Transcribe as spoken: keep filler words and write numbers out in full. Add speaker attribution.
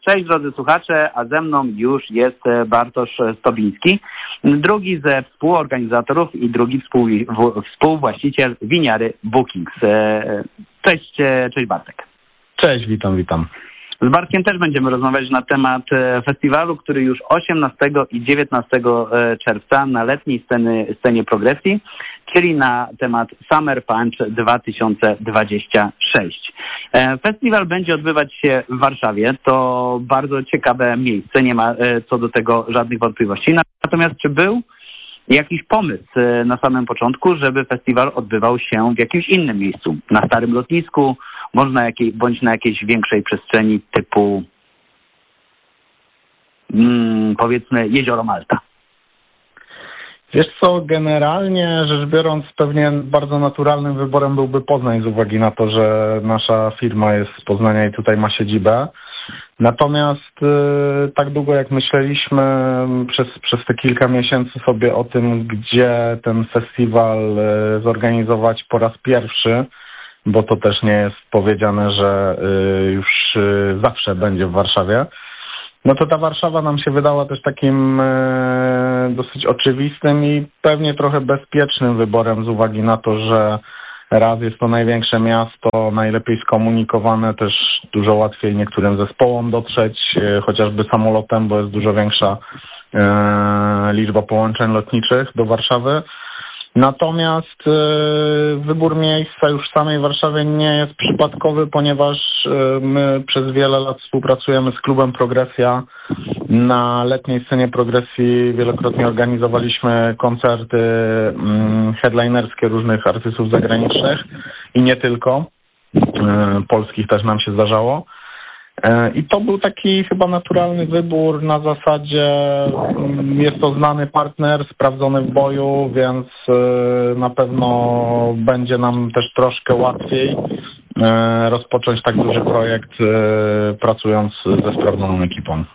Speaker 1: Cześć drodzy słuchacze, a ze mną już jest Bartosz Stobiński, drugi ze współorganizatorów i drugi współ, współwłaściciel winiary Bookings. Cześć, cześć Bartek.
Speaker 2: Cześć, witam, witam.
Speaker 1: Z Bartkiem też będziemy rozmawiać na temat festiwalu, który już osiemnastego i dziewiętnastego czerwca na letniej sceny, scenie progresji, czyli na temat Summer Punch dwa tysiące dwudziesty szósty. Festiwal będzie odbywać się w Warszawie. To bardzo ciekawe miejsce, nie ma co do tego żadnych wątpliwości. Natomiast czy był jakiś pomysł na samym początku, żeby festiwal odbywał się w jakimś innym miejscu? Na starym lotnisku, można jakiej, bądź na jakiejś większej przestrzeni typu hmm, powiedzmy Jezioro Malta?
Speaker 2: Wiesz co, generalnie rzecz biorąc, pewnie bardzo naturalnym wyborem byłby Poznań z uwagi na to, że nasza firma jest z Poznania i tutaj ma siedzibę. Natomiast y, tak długo jak myśleliśmy przez, przez te kilka miesięcy sobie o tym, gdzie ten festiwal y, zorganizować po raz pierwszy, bo to też nie jest powiedziane, że y, już y, zawsze będzie w Warszawie, no to ta Warszawa nam się wydała też takim e, dosyć oczywistym i pewnie trochę bezpiecznym wyborem z uwagi na to, że raz jest to największe miasto, najlepiej skomunikowane, też dużo łatwiej niektórym zespołom dotrzeć, e, chociażby samolotem, bo jest dużo większa e, liczba połączeń lotniczych do Warszawy. Natomiast y, wybór miejsca już w samej Warszawie nie jest przypadkowy, ponieważ y, my przez wiele lat współpracujemy z klubem Progresja. Na letniej scenie Progresji wielokrotnie organizowaliśmy koncerty y, headlinerskie różnych artystów zagranicznych i nie tylko. Y, polskich też nam się zdarzało. I to był taki chyba naturalny wybór na zasadzie, jest to znany partner, sprawdzony w boju, więc na pewno będzie nam też troszkę łatwiej rozpocząć tak duży projekt pracując ze sprawdzoną ekipą.